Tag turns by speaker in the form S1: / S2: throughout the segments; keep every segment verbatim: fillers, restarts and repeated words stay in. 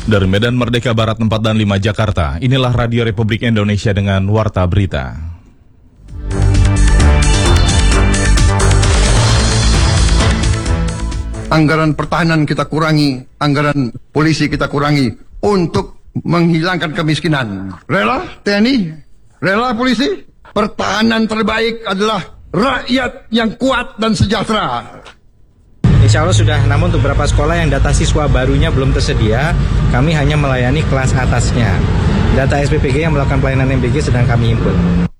S1: Dari Medan Merdeka Barat empat dan lima Jakarta, inilah Radio Republik Indonesia dengan Warta Berita.
S2: Anggaran pertahanan kita kurangi, anggaran polisi kita kurangi untuk menghilangkan kemiskinan. Rela T N I? Rela polisi? Pertahanan terbaik adalah rakyat yang kuat dan sejahtera.
S3: Insya Allah sudah, namun untuk beberapa sekolah yang data siswa barunya belum tersedia, kami hanya melayani kelas atasnya. Data S P P G yang melakukan pelayanan M B G sedang kami himpun.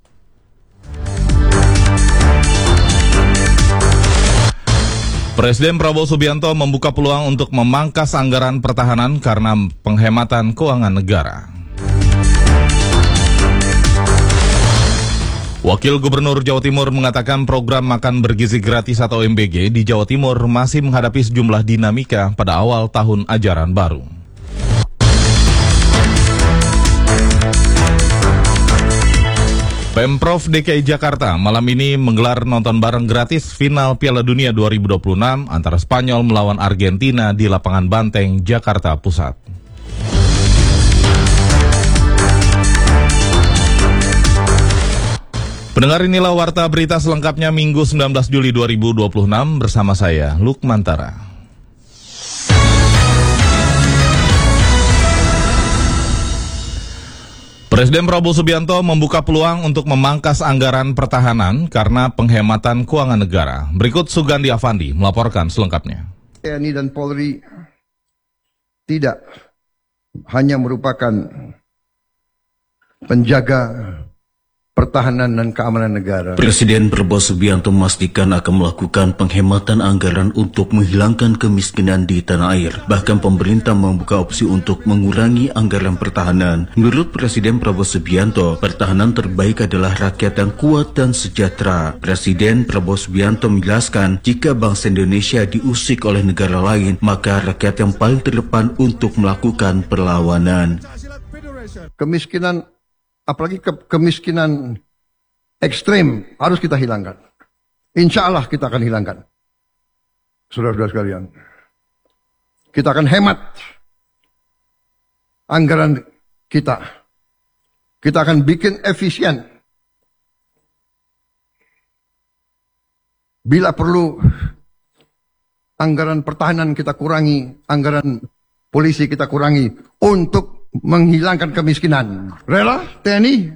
S1: Presiden Prabowo Subianto membuka peluang untuk memangkas anggaran pertahanan karena penghematan keuangan negara. Wakil Gubernur Jawa Timur mengatakan program makan bergizi gratis atau M B G di Jawa Timur masih menghadapi sejumlah dinamika pada awal tahun ajaran baru. Pemprov D K I Jakarta malam ini menggelar nonton bareng gratis final Piala Dunia dua ribu dua puluh enam antara Spanyol melawan Argentina di lapangan Banteng, Jakarta Pusat. Pendengar, inilah Warta Berita selengkapnya Minggu sembilan belas Juli dua ribu dua puluh enam bersama saya, Lukmantara. Presiden Prabowo Subianto membuka peluang untuk memangkas anggaran pertahanan karena penghematan keuangan negara. Berikut Sugandi Avandi melaporkan selengkapnya.
S2: T N I dan Polri tidak hanya merupakan penjaga pertahanan dan keamanan negara.
S4: Presiden Prabowo Subianto memastikan akan melakukan penghematan anggaran untuk menghilangkan kemiskinan di tanah air. Bahkan pemerintah membuka opsi untuk mengurangi anggaran pertahanan. Menurut Presiden Prabowo Subianto, pertahanan terbaik adalah rakyat yang kuat dan sejahtera. Presiden Prabowo Subianto menjelaskan, jika bangsa Indonesia diusik oleh negara lain, maka rakyat yang paling terdepan untuk melakukan perlawanan.
S2: Kemiskinan, apalagi ke kemiskinan ekstrim, harus kita hilangkan. Insya Allah kita akan hilangkan. Saudara-saudara sekalian, kita akan hemat anggaran kita. Kita akan bikin efisien. Bila perlu, anggaran pertahanan kita kurangi, anggaran polisi kita kurangi untuk menghilangkan kemiskinan. Rela T N I?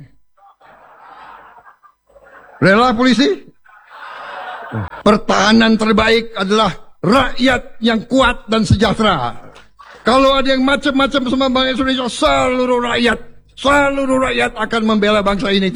S2: Rela polisi? Pertahanan terbaik adalah rakyat yang kuat dan sejahtera. Kalau ada yang macam-macam sama bangsa Indonesia, seluruh rakyat, seluruh rakyat akan membela bangsa ini.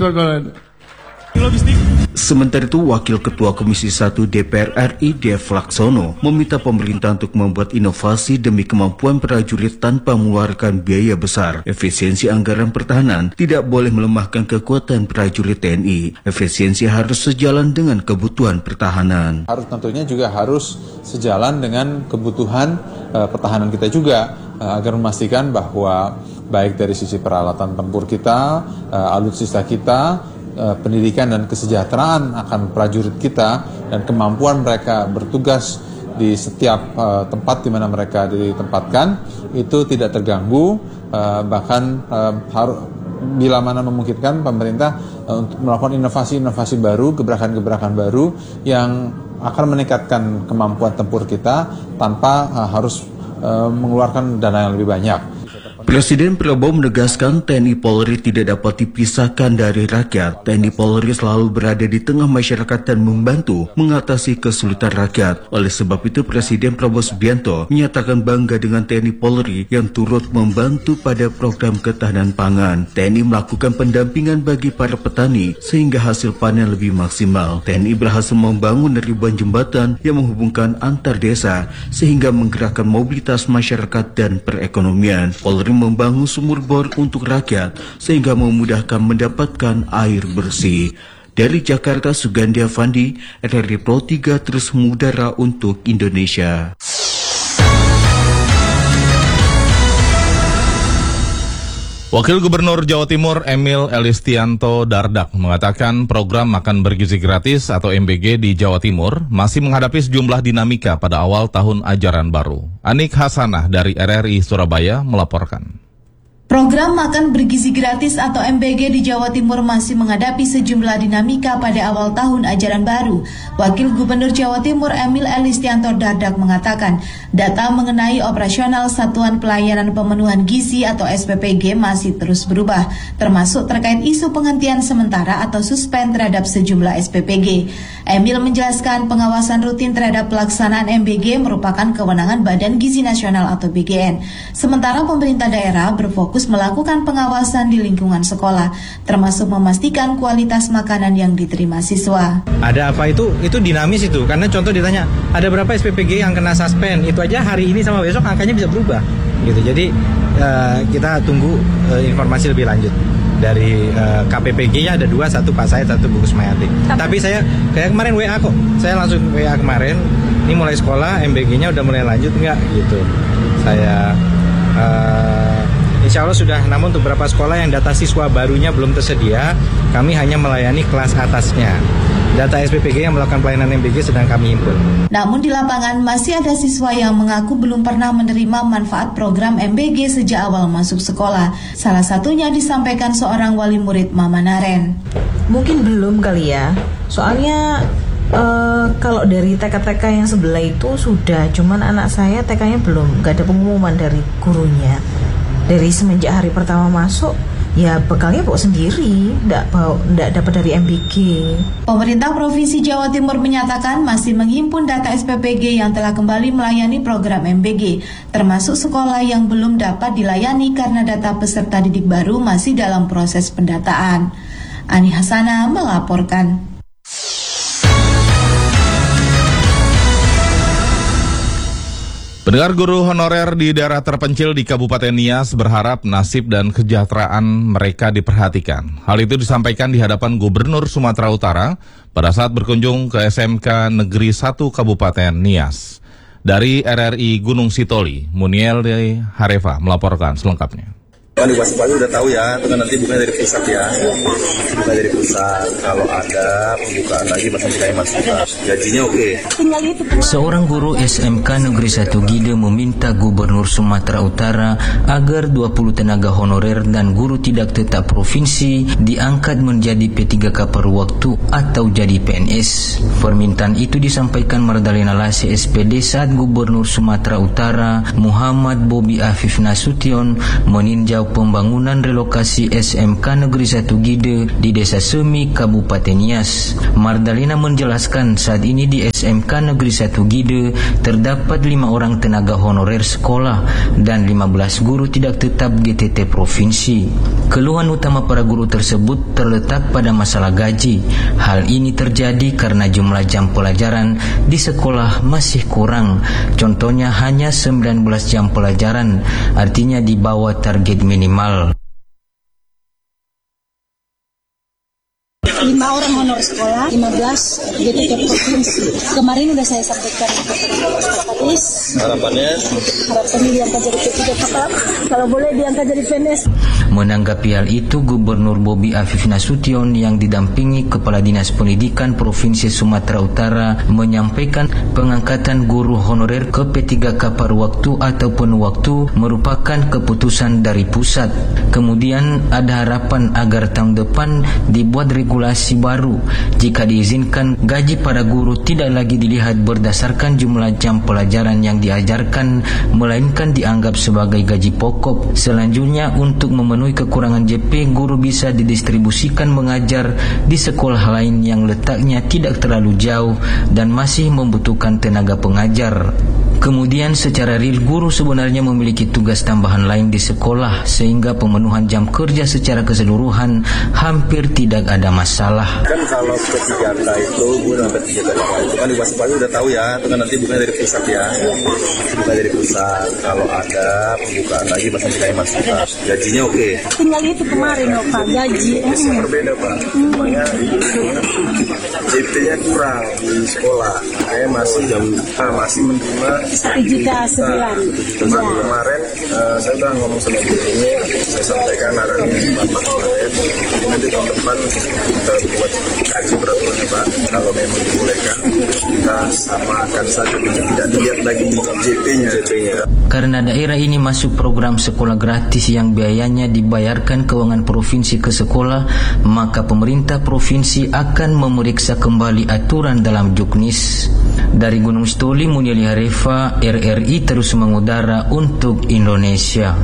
S4: Sementara itu, Wakil Ketua Komisi satu D P R R I Dev Laksono meminta pemerintah untuk membuat inovasi demi kemampuan prajurit tanpa mengeluarkan biaya besar. Efisiensi anggaran pertahanan tidak boleh melemahkan kekuatan prajurit T N I. Efisiensi harus sejalan dengan kebutuhan pertahanan.
S5: Harus tentunya juga harus sejalan dengan kebutuhan uh, pertahanan kita juga uh, agar memastikan bahwa baik dari sisi peralatan tempur kita, uh, alutsista kita, pendidikan dan kesejahteraan akan prajurit kita dan kemampuan mereka bertugas di setiap uh, tempat di mana mereka ditempatkan itu tidak terganggu, uh, bahkan uh, harus bila mana memungkinkan pemerintah uh, untuk melakukan inovasi-inovasi baru, gebrakan-gebrakan baru yang akan meningkatkan kemampuan tempur kita tanpa uh, harus uh, mengeluarkan dana yang lebih banyak.
S4: Presiden Prabowo menegaskan T N I Polri tidak dapat dipisahkan dari rakyat. T N I Polri selalu berada di tengah masyarakat dan membantu mengatasi kesulitan rakyat. Oleh sebab itu, Presiden Prabowo Subianto menyatakan bangga dengan T N I Polri yang turut membantu pada program ketahanan pangan. T N I melakukan pendampingan bagi para petani sehingga hasil panen lebih maksimal. T N I berhasil membangun ribuan jembatan yang menghubungkan antar desa sehingga menggerakkan mobilitas masyarakat dan perekonomian. Polri membangun sumur bor untuk rakyat sehingga memudahkan mendapatkan air bersih. Dari Jakarta, Sugandi Avandi, R R I Pro tiga terus mengudara untuk Indonesia.
S1: Wakil Gubernur Jawa Timur Emil Elistianto Dardak mengatakan program makan bergizi gratis atau M B G di Jawa Timur masih menghadapi sejumlah dinamika pada awal tahun ajaran baru. Anik Hasanah dari R R I Surabaya melaporkan.
S6: Program makan bergizi gratis atau M B G di Jawa Timur masih menghadapi sejumlah dinamika pada awal tahun ajaran baru. Wakil Gubernur Jawa Timur Emil Elistianto Dardak mengatakan, data mengenai operasional Satuan Pelayanan Pemenuhan Gizi atau S P P G masih terus berubah, termasuk terkait isu penghentian sementara atau suspend terhadap sejumlah S P P G. Emil menjelaskan pengawasan rutin terhadap pelaksanaan M B G merupakan kewenangan Badan Gizi Nasional atau B G N. Sementara pemerintah daerah berfokus melakukan pengawasan di lingkungan sekolah, termasuk memastikan kualitas makanan yang diterima siswa.
S3: Ada apa itu? Itu dinamis itu, karena contoh ditanya, ada berapa S P P G yang kena suspend? Itu aja hari ini sama besok angkanya bisa berubah. Gitu. Jadi uh, kita tunggu uh, informasi lebih lanjut. Dari uh, K P P G-nya ada dua, satu Pak Said, satu Bu Kusmayati. Tapi saya kayak kemarin W A kok, saya langsung W A kemarin, ini mulai sekolah, M B G-nya udah mulai lanjut nggak? Gitu. Saya... Uh, Insya Allah sudah, namun untuk beberapa sekolah yang data siswa barunya belum tersedia, kami hanya melayani kelas atasnya. Data S P P G yang melakukan pelayanan M B G sedang kami himpun.
S6: Namun di lapangan masih ada siswa yang mengaku belum pernah menerima manfaat program M B G sejak awal masuk sekolah. Salah satunya disampaikan seorang wali murid Mama Naren.
S7: Mungkin belum kali ya, soalnya uh, kalau dari T K-T K yang sebelah itu sudah, cuman anak saya T K-nya belum, gak ada pengumuman dari gurunya. Dari semenjak hari pertama masuk, ya bekalnya bawa sendiri, nggak bawa, nggak dapat dari M B G.
S6: Pemerintah Provinsi Jawa Timur menyatakan masih menghimpun data S P P G yang telah kembali melayani program M B G, termasuk sekolah yang belum dapat dilayani karena data peserta didik baru masih dalam proses pendataan. Ani Hasanah melaporkan.
S1: Pendengar guru honorer di daerah terpencil di Kabupaten Nias berharap nasib dan kesejahteraan mereka diperhatikan. Hal itu disampaikan di hadapan Gubernur Sumatera Utara pada saat berkunjung ke S M K Negeri satu Kabupaten Nias. Dari R R I Gunung Sitoli, Muniel Harefa melaporkan selengkapnya.
S8: Kan di Waspada udah tahu ya, itu kan nanti bukan dari pusat ya, bukan dari pusat. Kalau ada pembukaan lagi masih kayak mas kita, gajinya oke.
S9: Seorang guru S M K Negeri satu Gide meminta Gubernur Sumatera Utara agar dua puluh tenaga honorer dan guru tidak tetap provinsi diangkat menjadi P tiga K per waktu atau jadi P N S. Permintaan itu disampaikan Mardalena Lase S P D saat Gubernur Sumatera Utara Muhammad Bobi Afif Nasution meninjau pembangunan relokasi S M K Negeri satu Gide di Desa Semi, Kabupaten Nias. Mardalena menjelaskan saat ini di S M K Negeri satu Gide terdapat lima orang tenaga honorer sekolah dan lima belas guru tidak tetap G T T provinsi. Keluhan utama para guru tersebut terletak pada masalah gaji. Hal ini terjadi karena jumlah jam pelajaran di sekolah masih kurang. Contohnya hanya sembilan belas jam pelajaran, artinya di bawah target minimal.
S10: Lima orang honor sekolah, lima belas G T T provinsi. Kemarin udah saya sampaikan ke Kadis.
S8: Harapannya?
S10: Harapannya diangkat jadi P tiga K, kalau boleh diangkat jadi P N S.
S9: Menanggapi hal itu, Gubernur Bobi Afif Nasution yang didampingi Kepala Dinas Pendidikan Provinsi Sumatera Utara menyampaikan pengangkatan guru honorer ke P tiga K per waktu atau penuh waktu merupakan keputusan dari pusat. Kemudian ada harapan agar tahun depan dibuat regulasi baru. Jika diizinkan, gaji para guru tidak lagi dilihat berdasarkan jumlah jam pelajaran yang diajarkan, melainkan dianggap sebagai gaji pokok. Selanjutnya, untuk memenuhi kekurangan J P, guru bisa didistribusikan mengajar di sekolah lain yang letaknya tidak terlalu jauh dan masih membutuhkan tenaga pengajar. Kemudian secara real guru sebenarnya memiliki tugas tambahan lain di sekolah sehingga pemenuhan jam kerja secara keseluruhan hampir tidak ada masalah.
S8: Kan kalau P tiga K itu guru sampai tiga K itu kan di Waspada udah tahu ya, itu kan nanti bukan dari pusat ya, bukan dari pusat. Kalau ada pembukaan lagi masih kayak mas kita, gajinya oke.
S10: Tinggal itu kemarin loh Pak, gaji.
S8: Bisa berbeda Pak, semuanya J P-nya kurang di sekolah, makanya masih jam masih menerima
S10: satu juta sebulan.
S8: Cuma kemarin uh, saya udah ngomong sama guru ini, saya saya sampaikan arahan Bapak kemarin, nanti tahun depan kita buat kaji peraturan Pak, kalau memang dibolehkan kita samakan saja, tidak dilihat lagi J P-nya.
S9: Karena daerah ini masuk program sekolah gratis yang biayanya dibayarkan keuangan provinsi ke sekolah, maka pemerintah provinsi akan memeriksa kembali aturan dalam Juknis. Dari Gunung Stoli, Muniali Harefa, R R I terus mengudara untuk Indonesia.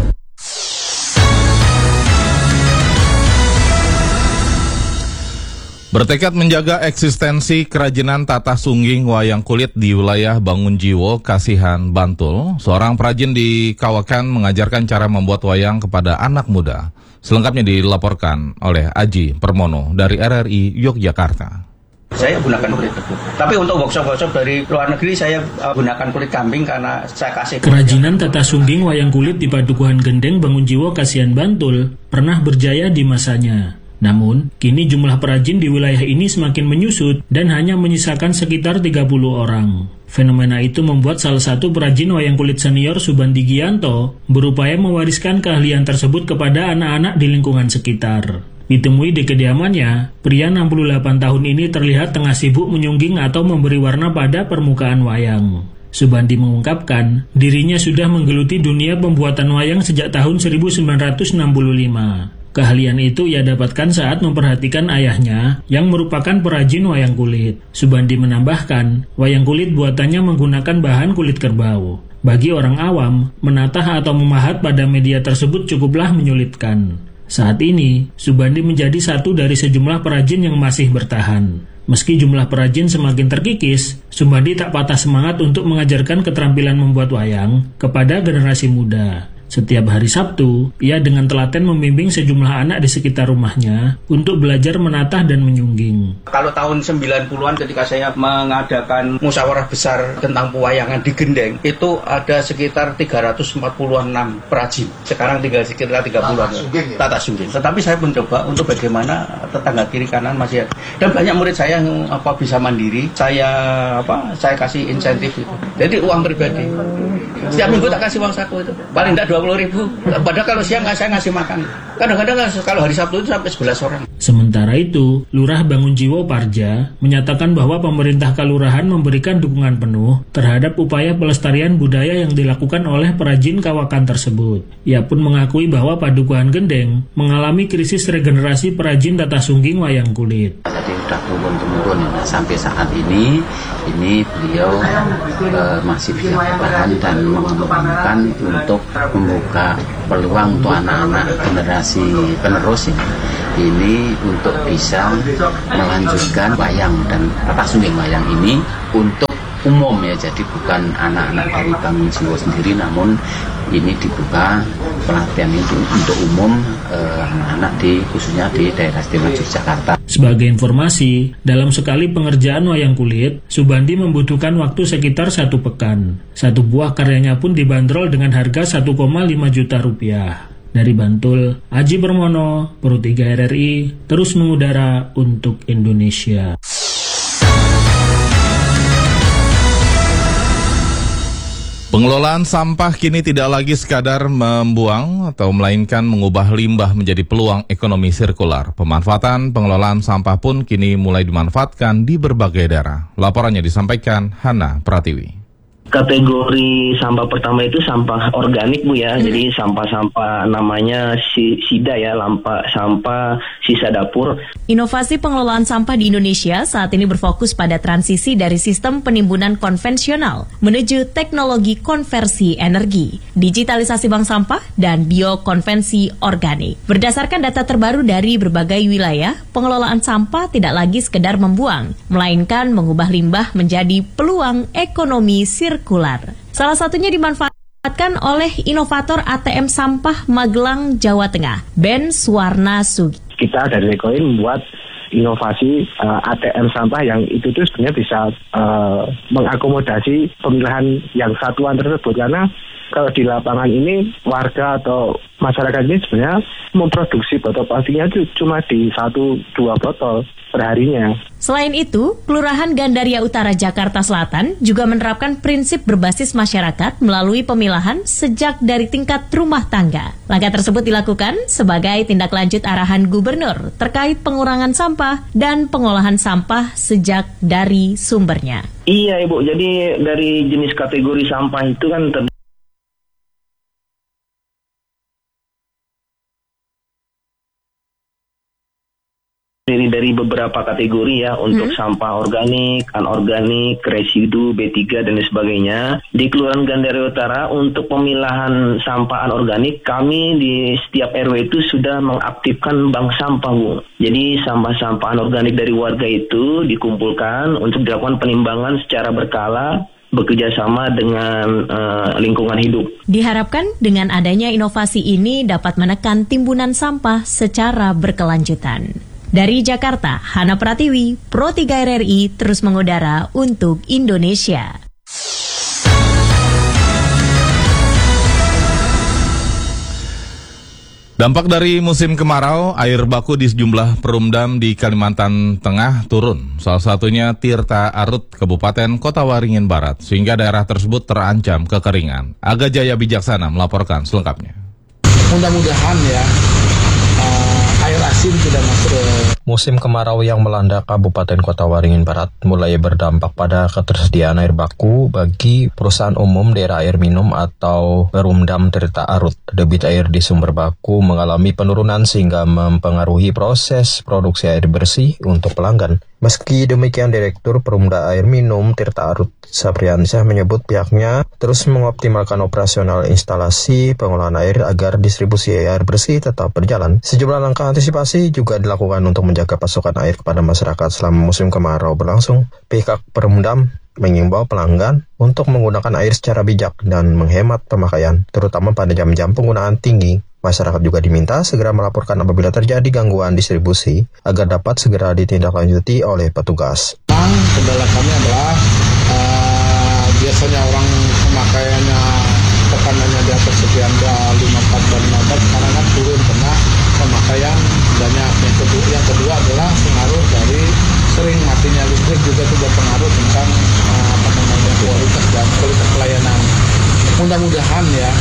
S1: Bertekad menjaga eksistensi kerajinan tatah sungging wayang kulit di wilayah Bangunjiwo, Kasihan, Bantul, seorang perajin di Kawakan mengajarkan cara membuat wayang kepada anak muda. Selengkapnya dilaporkan oleh Aji Permono dari R R I Yogyakarta.
S11: Saya gunakan kulit tebu. Tapi untuk workshop-workshop dari luar negeri saya uh, gunakan kulit kambing karena saya kasih.
S12: Kerajinan tatah sungging wayang kulit di Padukuhan Gendeng, Bangunjiwo, Kasihan, Bantul pernah berjaya di masanya. Namun, kini jumlah perajin di wilayah ini semakin menyusut dan hanya menyisakan sekitar tiga puluh orang. Fenomena itu membuat salah satu perajin wayang kulit senior, Subandi Gianto, berupaya mewariskan keahlian tersebut kepada anak-anak di lingkungan sekitar. Ditemui di kediamannya, pria enam puluh delapan tahun ini terlihat tengah sibuk menyungging atau memberi warna pada permukaan wayang. Subandi mengungkapkan, dirinya sudah menggeluti dunia pembuatan wayang sejak tahun seribu sembilan ratus enam puluh lima. Keahlian itu ia dapatkan saat memperhatikan ayahnya yang merupakan perajin wayang kulit. Subandi menambahkan, wayang kulit buatannya menggunakan bahan kulit kerbau. Bagi orang awam, menatah atau memahat pada media tersebut cukuplah menyulitkan. Saat ini, Subandi menjadi satu dari sejumlah perajin yang masih bertahan. Meski jumlah perajin semakin terkikis, Subandi tak patah semangat untuk mengajarkan keterampilan membuat wayang kepada generasi muda. Setiap hari Sabtu, ia dengan telaten membimbing sejumlah anak di sekitar rumahnya untuk belajar menatah dan menyungging.
S11: Kalau tahun sembilan puluhan ketika saya mengadakan musyawarah besar tentang pewayangan di Gendeng, itu ada sekitar tiga ratus empat puluh enam perajin. Sekarang tinggal sekitar tiga puluhan tatah sungging. Tetapi saya mencoba untuk bagaimana tetangga kiri kanan masih ada. Dan banyak murid saya yang apa bisa mandiri, saya apa saya kasih insentif itu. Jadi uang pribadi. Setiap minggu tak kasih uang saku itu. Paling tidak dua puluh ribu. Padahal kalau siang saya ngasih makan. Kadang-kadang kalau hari Sabtu itu sampai sebelas orang.
S12: Sementara itu, Lurah Bangunjiwo Parja menyatakan bahwa pemerintah kelurahan memberikan dukungan penuh terhadap upaya pelestarian budaya yang dilakukan oleh perajin Kawakan tersebut. Ia pun mengakui bahwa Padukuhan Gendeng mengalami krisis regenerasi perajin tatah sungging wayang kulit.
S13: Jadi sudah turun-temurun sampai saat ini, ini beliau e, masih bisa bertahan dan mengembangkan untuk membuka peluang untuk anak-anak generasi penerus ini, ini untuk bisa melanjutkan wayang dan tatah sungging wayang ini untuk umum ya, jadi bukan anak-anak dari Bangunjiwo sendiri, namun ini dibuka pelatihan itu untuk umum eh, anak-anak di khususnya di daerah istimewa Yogyakarta.
S12: Sebagai informasi, dalam sekali pengerjaan wayang kulit, Subandi membutuhkan waktu sekitar satu pekan. Satu buah karyanya pun dibanderol dengan harga satu koma lima juta rupiah. Dari Bantul, Aji Permono, Pro tiga R R I, terus mengudara untuk Indonesia.
S1: Pengelolaan sampah kini tidak lagi sekadar membuang atau melainkan mengubah limbah menjadi peluang ekonomi sirkular. Pemanfaatan pengelolaan sampah pun kini mulai dimanfaatkan di berbagai daerah. Laporannya disampaikan Hana Pratiwi.
S14: Kategori sampah pertama itu sampah organik, Bu ya. Hmm. Jadi sampah-sampah namanya si, sida ya, lampa, sampah sisa dapur.
S15: Inovasi pengelolaan sampah di Indonesia saat ini berfokus pada transisi dari sistem penimbunan konvensional menuju teknologi konversi energi, digitalisasi bank sampah, dan biokonvensi organik. Berdasarkan data terbaru dari berbagai wilayah, pengelolaan sampah tidak lagi sekedar membuang, melainkan mengubah limbah menjadi peluang ekonomi sirkular. Salah satunya dimanfaatkan oleh inovator A T M sampah Magelang, Jawa Tengah, Ben Suwarna Sugi.
S14: Kita dari Lekoin membuat inovasi uh, A T M sampah yang itu tuh sebenarnya bisa uh, mengakomodasi pemilihan yang satuan tersebut, karena kalau di lapangan ini warga atau
S16: masyarakat ini sebenarnya memproduksi botol plastiknya itu cuma di satu dua botol perharinya.
S15: Selain itu, Kelurahan Gandaria Utara Jakarta Selatan juga menerapkan prinsip berbasis masyarakat melalui pemilahan sejak dari tingkat rumah tangga. Langkah tersebut dilakukan sebagai tindak lanjut arahan Gubernur terkait pengurangan sampah dan pengolahan sampah sejak dari sumbernya.
S14: Iya Ibu, jadi dari jenis kategori sampah itu kan ter- Dari, dari beberapa kategori ya untuk hmm. sampah organik, anorganik, residu, B tiga dan sebagainya. Di Kelurahan Gandaria Utara untuk pemilahan sampah anorganik kami di setiap R W itu sudah mengaktifkan bank sampah Bu. Jadi sampah-sampah anorganik dari warga itu dikumpulkan untuk dilakukan penimbangan secara berkala bekerjasama dengan uh, lingkungan hidup.
S15: Diharapkan dengan adanya inovasi ini dapat menekan timbunan sampah secara berkelanjutan. Dari Jakarta, Hana Pratiwi, Pro tiga R R I terus mengudara untuk Indonesia.
S1: Dampak dari musim kemarau, air baku di sejumlah perumdam di Kalimantan Tengah turun. Salah satunya Tirta Arut, Kabupaten Kota Waringin Barat, sehingga daerah tersebut terancam kekeringan. Aga Jaya Bijaksana melaporkan selengkapnya.
S17: Mudah-mudahan ya, uh, air asin tidak masuk ke...
S18: Musim kemarau yang melanda Kabupaten Kota Waringin Barat mulai berdampak pada ketersediaan air baku bagi perusahaan umum daerah air minum atau Perumdam Tirta Arut. Debit air di sumber baku mengalami penurunan sehingga mempengaruhi proses produksi air bersih untuk pelanggan. Meski demikian, Direktur Perumda Air Minum Tirta Arut, Sapriansyah, menyebut pihaknya terus mengoptimalkan operasional instalasi pengolahan air agar distribusi air bersih tetap berjalan. Sejumlah langkah antisipasi juga dilakukan untuk menjaga pasokan air kepada masyarakat selama musim kemarau berlangsung. Pihak Perumdam mengimbau pelanggan untuk menggunakan air secara bijak dan menghemat pemakaian, terutama pada jam-jam penggunaan tinggi. Masyarakat juga diminta segera melaporkan apabila terjadi gangguan distribusi agar dapat segera ditindaklanjuti oleh petugas.
S17: Kendala kami adalah uh, biasanya orang pemakaiannya tekanannya di atas sekian lima puluh empat dan lima belas, sekarang kan turun karena pemakaian banyak. Yang kedua, yang kedua adalah pengaruh dari sering matinya listrik juga itu berpengaruh tentang uh, apa namanya kualitas dan kualitas pelayanan. Mudah-mudahan ya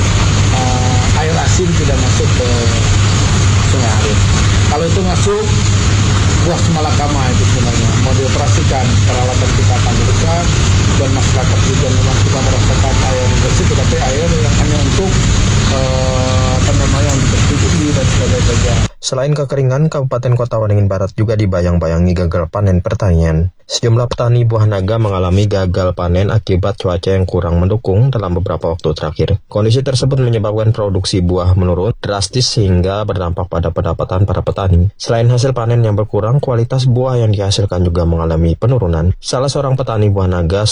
S17: uh, air asin tidak masuk ke Sungai Arut. Kalau itu masuk, buah semalakama itu sebenarnya mau dioperasikan, peralatan kita akan berikan dan masyarakat juga memang kita merasakan air bersih, tetapi air yang hanya untuk uh, apa namanya untuk distribusi dan sebagainya.
S18: Selain kekeringan, Kabupaten Kota Waringin Barat juga dibayang-bayangi gagal panen pertanian. Sejumlah petani buah naga mengalami gagal panen akibat cuaca yang kurang mendukung dalam beberapa waktu terakhir. Kondisi tersebut menyebabkan produksi buah menurun drastis sehingga berdampak pada pendapatan para petani. Selain hasil panen yang berkurang, kualitas buah yang dihasilkan juga mengalami penurunan. Salah seorang petani buah naga,